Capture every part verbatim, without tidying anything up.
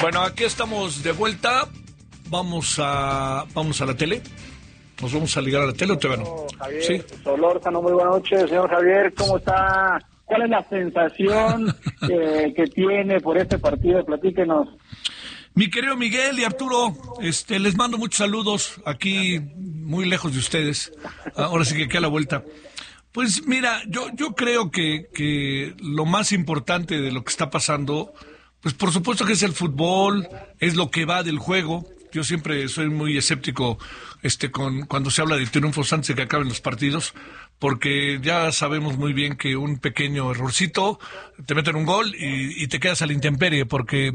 Bueno, aquí estamos de vuelta. Vamos a vamos a la tele. Nos vamos a ligar a la tele, ¿o te no, Javier, sí. Solórzano, muy buenas noches, señor Javier, ¿cómo está? ¿Cuál es la sensación eh, que tiene por este partido? Platíquenos. Mi querido Miguel y Arturo, este, les mando muchos saludos aquí, muy lejos de ustedes. Ahora sí que aquí a la vuelta. Pues mira, yo yo creo que, que lo más importante de lo que está pasando, pues por supuesto que es el fútbol, es lo que va del juego. Yo siempre soy muy escéptico este con cuando se habla de triunfos antes de que acaben los partidos, porque ya sabemos muy bien que un pequeño errorcito te meten un gol y, y te quedas a la intemperie, porque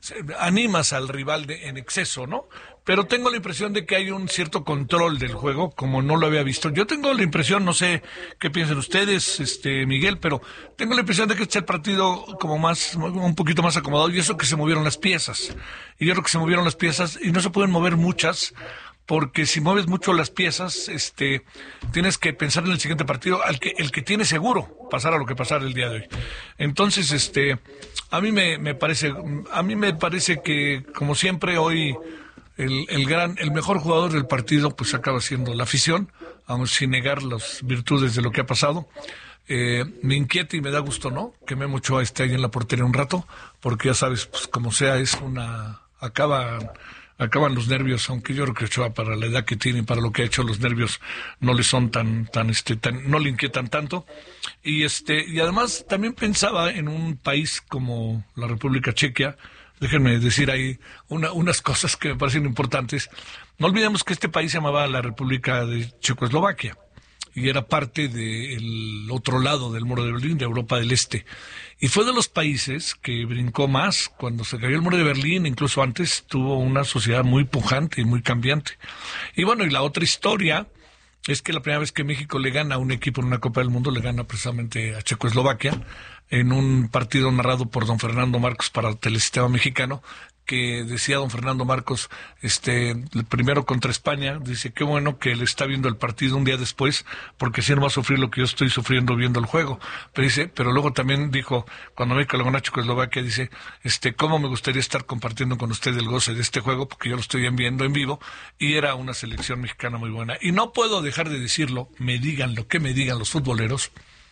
animas al rival de, en exceso, ¿no? Pero tengo la impresión de que hay un cierto control del juego, como no lo había visto. Yo tengo la impresión, no sé qué piensan ustedes, este Miguel, pero tengo la impresión de que este es el partido como más, un poquito más acomodado, y eso que se movieron las piezas. Y yo creo que se movieron las piezas, y no se pueden mover muchas, porque si mueves mucho las piezas, este, tienes que pensar en el siguiente partido, al que, el que tiene seguro pasar a lo que pasar el día de hoy. Entonces, este, a mí me, me parece, a mí me parece que, como siempre, hoy el, el gran, el mejor jugador del partido, pues acaba siendo la afición, aun sin negar las virtudes de lo que ha pasado. Eh, me inquieta y me da gusto, ¿no?, que Memo Ochoa esté ahí en la portería un rato, porque ya sabes, pues como sea, es una, acaba, acaban los nervios, aunque yo creo que Ochoa, para la edad que tiene y para lo que ha hecho, los nervios no le son tan, tan, este, tan, no le inquietan tanto. Y este, y además también pensaba en un país como la República Checa. Déjenme decir ahí una, unas cosas que me parecen importantes. No olvidemos que este país se llamaba la República de Checoslovaquia y era parte del otro lado del muro de Berlín, de Europa del Este. Y fue de los países que brincó más cuando se cayó el muro de Berlín, incluso antes tuvo una sociedad muy pujante y muy cambiante. Y bueno, y la otra historia es que la primera vez que México le gana a un equipo en una Copa del Mundo, le gana precisamente a Checoslovaquia, en un partido narrado por don Fernando Marcos para el Telesistema Mexicano, que decía don Fernando Marcos, este, el primero contra España, dice, qué bueno que él está viendo el partido un día después, porque así no va a sufrir lo que yo estoy sufriendo viendo el juego. Pero dice, pero luego también dijo, cuando México le ganó a Checoslovaquia, dice, este, cómo me gustaría estar compartiendo con usted el goce de este juego, porque yo lo estoy viendo en vivo, y era una selección mexicana muy buena. Y no puedo dejar de decirlo, me digan lo que me digan los futboleros,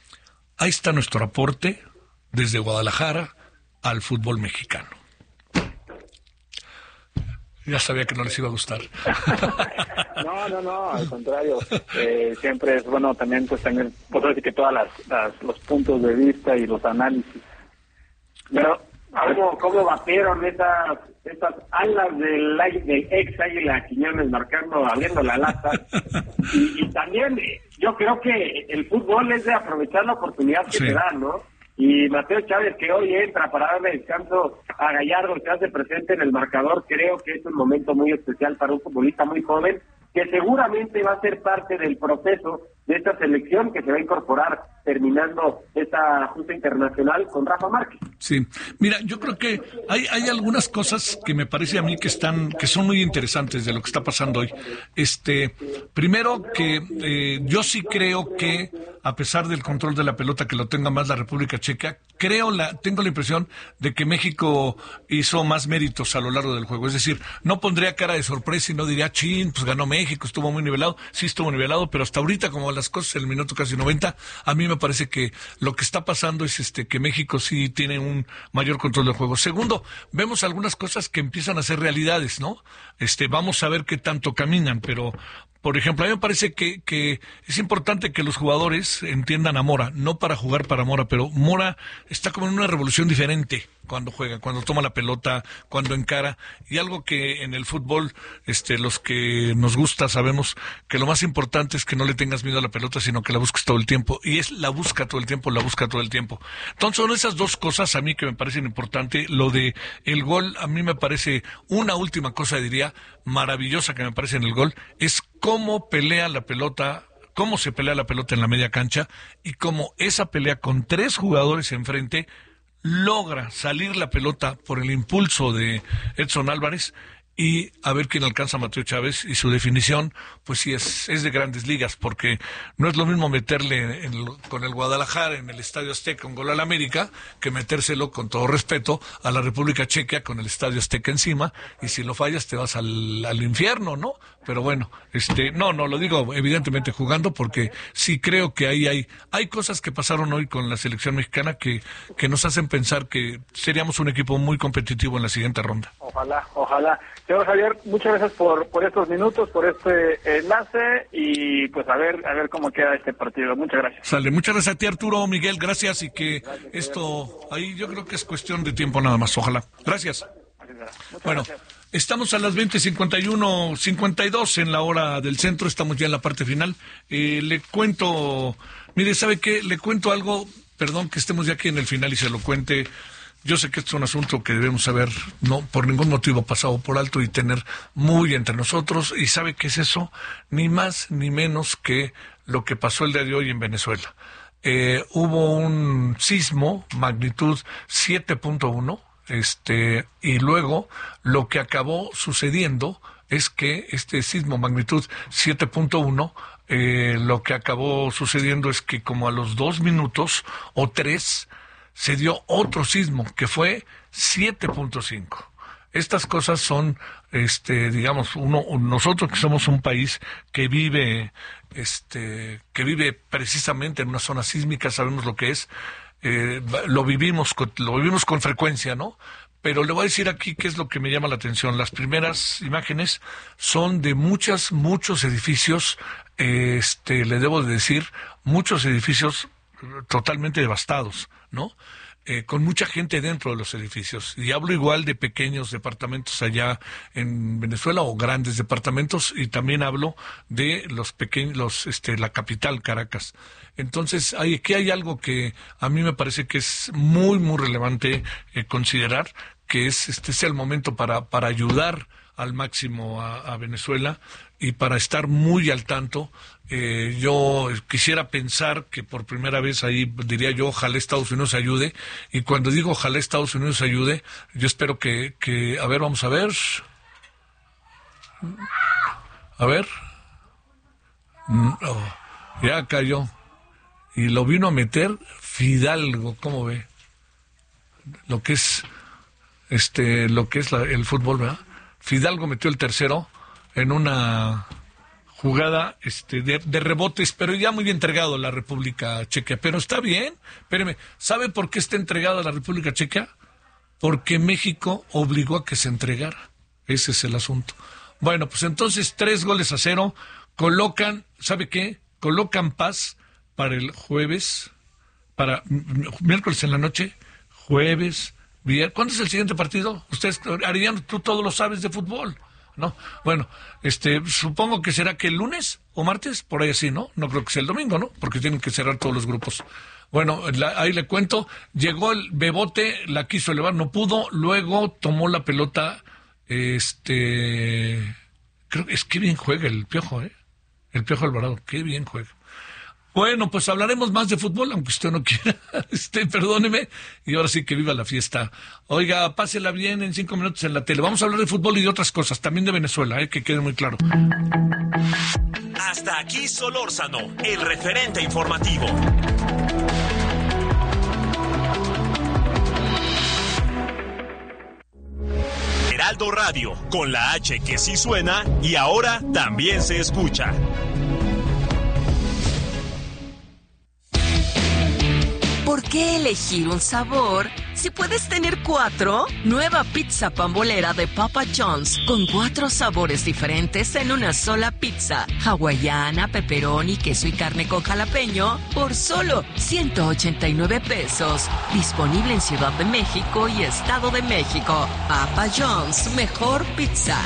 ahí está nuestro aporte desde Guadalajara al fútbol mexicano. Ya sabía que no les iba a gustar. No, no, no, al contrario. Eh, siempre es bueno también, pues también, pues decir que todas las, las, los puntos de vista y los análisis. Pero, ¿cómo, cómo batieron esas, esas alas del, del ex Águila Quiñones marcando, abriendo la lata? Y, y también, yo creo que el fútbol es de aprovechar la oportunidad que sí te dan, ¿no? Y Mateo Chávez, que hoy entra para darle descanso a Gallardo, que hace presente en el marcador, creo que es un momento muy especial para un futbolista muy joven, que seguramente va a ser parte del proceso de esta selección que se va a incorporar terminando esta justa internacional con Rafa Márquez. Sí, mira, yo creo que hay hay algunas cosas que me parece a mí que están que son muy interesantes de lo que está pasando hoy. Este, primero que eh, yo sí creo que a pesar del control de la pelota que lo tenga más la República Checa, creo la tengo la impresión de que México hizo más méritos a lo largo del juego. Es decir, no pondría cara de sorpresa y no diría, chin, pues ganó México, estuvo muy nivelado. Sí estuvo nivelado, pero hasta ahorita, como las cosas en el minuto casi noventa, a mí me parece que lo que está pasando es este que México sí tiene un mayor control del juego. Segundo, vemos algunas cosas que empiezan a ser realidades, ¿no? Este, vamos a ver qué tanto caminan, pero por ejemplo, a mí me parece que, que es importante que los jugadores entiendan a Mora, no para jugar para Mora, pero Mora está como en una revolución diferente cuando juega, cuando toma la pelota, cuando encara, y algo que en el fútbol, este, los que nos gusta sabemos que lo más importante es que no le tengas miedo a la pelota, sino que la busques todo el tiempo, y es la busca todo el tiempo, la busca todo el tiempo. Entonces son esas dos cosas a mí que me parecen importantes. Lo de el gol, a mí me parece una última cosa, diría, maravillosa que me parece en el gol, es cómo pelea la pelota, cómo se pelea la pelota en la media cancha, y cómo esa pelea con tres jugadores enfrente logra salir la pelota por el impulso de Edson Álvarez y a ver quién alcanza a Mateo Chávez, y su definición, pues sí, es, es de grandes ligas, porque no es lo mismo meterle en, con el Guadalajara en el Estadio Azteca un gol al América, que metérselo, con todo respeto, a la República Checa con el Estadio Azteca encima, y si lo fallas te vas al, al infierno, ¿no? Pero bueno, este, no, no, lo digo evidentemente jugando, porque sí creo que ahí hay, hay cosas que pasaron hoy con la selección mexicana que, que nos hacen pensar que seríamos un equipo muy competitivo en la siguiente ronda. Ojalá, ojalá. Señor Javier, muchas gracias por, por estos minutos, por este enlace, y pues a ver, a ver cómo queda este partido. Muchas gracias. Sale, muchas gracias a ti, Arturo, Miguel, gracias, y que gracias, esto, ahí yo creo que es cuestión de tiempo nada más, ojalá. Gracias. Bueno, gracias. Estamos a las veinte cincuenta y uno, cincuenta y dos en la hora del centro, estamos ya en la parte final. Eh, le cuento, mire, ¿sabe qué? Le cuento algo, perdón que estemos ya aquí en el final y se lo cuente. Yo sé que esto es un asunto que debemos haber, no por ningún motivo, pasado por alto y tener muy entre nosotros. ¿Y sabe qué es eso? Ni más ni menos que lo que pasó el día de hoy en Venezuela. Eh, hubo un sismo, magnitud siete punto uno, este, y luego lo que acabó sucediendo es que este sismo, magnitud siete punto uno, eh, lo que acabó sucediendo es que como a los dos minutos o tres, se dio otro sismo que fue siete punto cinco. Estas cosas son, este, digamos, uno, nosotros que somos un país que vive, este, que vive precisamente en una zona sísmica, sabemos lo que es, eh, lo vivimos, lo vivimos con frecuencia, ¿no? Pero le voy a decir aquí qué es lo que me llama la atención. Las primeras imágenes son de muchas, muchos edificios, este, le debo de decir, muchos edificios totalmente devastados, ¿no? Eh, con mucha gente dentro de los edificios. Y hablo igual de pequeños departamentos allá en Venezuela o grandes departamentos, y también hablo de los pequeños, los, este, la capital, Caracas. Entonces, hay, aquí hay algo que a mí me parece que es muy, muy relevante eh, considerar, que es este sea el momento para, para ayudar al máximo a, a Venezuela y para estar muy al tanto. Eh, yo quisiera pensar que por primera vez ahí, diría yo, ojalá Estados Unidos ayude, y cuando digo ojalá Estados Unidos ayude, yo espero que, que a ver, vamos a ver, a ver, oh, ya cayó, y lo vino a meter Fidalgo, ¿cómo ve? Lo que es, este, lo que es la, el fútbol, ¿verdad? Fidalgo metió el tercero en una jugada este, de, de rebotes, pero ya muy entregado a la República Checa. Pero está bien, espéreme, ¿sabe por qué está entregado a la República Checa? Porque México obligó a que se entregara. Ese es el asunto. Bueno, pues entonces tres goles a cero, colocan, ¿sabe qué? Colocan paz para el jueves, para miércoles en la noche, jueves, viernes. ¿Cuándo es el siguiente partido? Ustedes, Arellano, tú todo lo sabes de fútbol, ¿no? Bueno, este, supongo que será que el lunes o martes, por ahí así, ¿no? No creo que sea el domingo, ¿no? Porque tienen que cerrar todos los grupos. Bueno, la, ahí le cuento, llegó el Bebote, la quiso elevar, no pudo, luego tomó la pelota, este, creo que es que bien juega el Piojo, ¿eh? El Piojo Alvarado, qué bien juega. Bueno, pues hablaremos más de fútbol, aunque usted no quiera, este, perdóneme, y ahora sí que viva la fiesta. Oiga, pásela bien en cinco minutos en la tele. Vamos a hablar de fútbol y de otras cosas, también de Venezuela, eh, que quede muy claro. Hasta aquí Solórzano, el referente informativo. Heraldo Radio, con la H que sí suena y ahora también se escucha. ¿Por qué elegir un sabor si puedes tener cuatro? Nueva pizza pambolera de Papa John's con cuatro sabores diferentes en una sola pizza. Hawaiana, pepperoni, queso y carne con jalapeño por solo ciento ochenta y nueve pesos. Disponible en Ciudad de México y Estado de México. Papa John's, mejor pizza.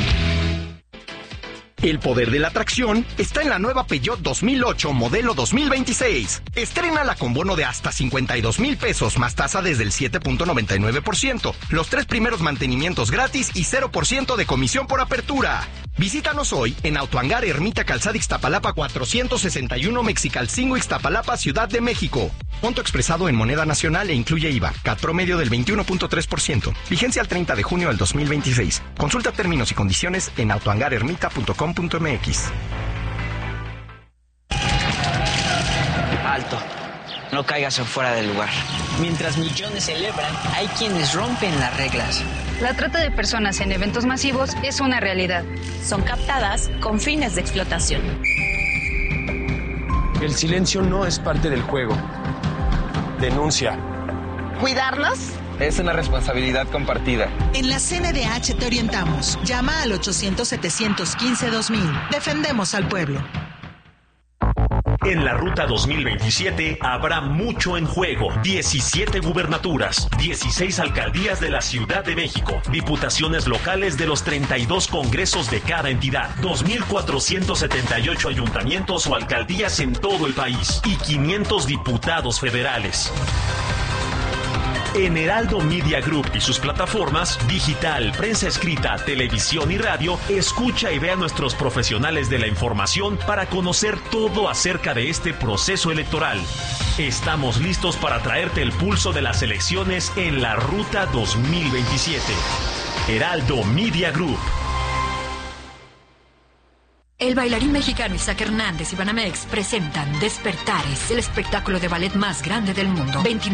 El poder de la atracción está en la nueva Peugeot dos mil ocho modelo dos mil veintiséis. Estrénala con bono de hasta cincuenta y dos mil pesos más tasa desde el siete punto noventa y nueve por ciento. Los tres primeros mantenimientos gratis y cero por ciento de comisión por apertura. Visítanos hoy en Autohangar Ermita Calzada Ixtapalapa cuatrocientos sesenta y uno Mexicalcingo Ixtapalapa, Ciudad de México. Monto expresado en moneda nacional e incluye I V A. C A T promedio del veintiuno punto tres por ciento. Vigencia al treinta de junio del dos mil veintiséis. Consulta términos y condiciones en autohangar ermita punto com punto m x. Alto. No caigas en fuera del lugar. Mientras millones celebran, hay quienes rompen las reglas. La trata de personas en eventos masivos es una realidad. Son captadas con fines de explotación. El silencio no es parte del juego. Denuncia. ¿Cuidarnos? Es una responsabilidad compartida. En la C N D H te orientamos. Llama al ochocientos, setecientos quince, dos mil. Defendemos al pueblo. En la Ruta dos mil veintisiete habrá mucho en juego. diecisiete gubernaturas, dieciséis alcaldías de la Ciudad de México, diputaciones locales de los treinta y dos congresos de cada entidad, dos mil cuatrocientos setenta y ocho ayuntamientos o alcaldías en todo el país y quinientos diputados federales. En Heraldo Media Group y sus plataformas, digital, prensa escrita, televisión y radio, escucha y ve a nuestros profesionales de la información para conocer todo acerca de este proceso electoral. Estamos listos para traerte el pulso de las elecciones en la Ruta dos mil veintisiete. Heraldo Media Group. El bailarín mexicano Isaac Hernández y Banamex presentan Despertares, el espectáculo de ballet más grande del mundo.